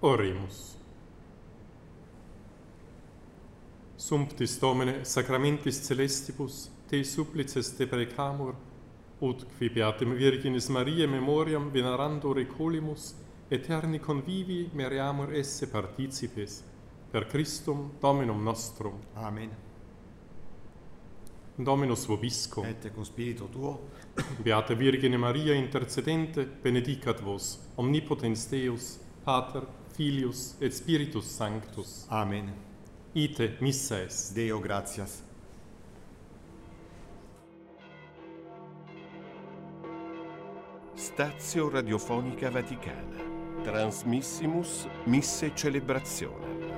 Oremus. Sumptis Domine sacramentis celestibus te supplices te precamur, ut qui beatem Virginis Mariae memoriam venerando recolimus, eterni convivi meriamur esse participes, per Christum Dominum nostrum. Amen. Dominus vobiscum. Et cum spiritu tuo, Beata Virgine Maria intercedente, benedicat vos, omnipotens Deus, Pater, Filius et Spiritus Sanctus. Amen. Ite missa est. Deo gratias. Stazio Radiofonica Vaticana. Transmissimus Misse Celebrazione.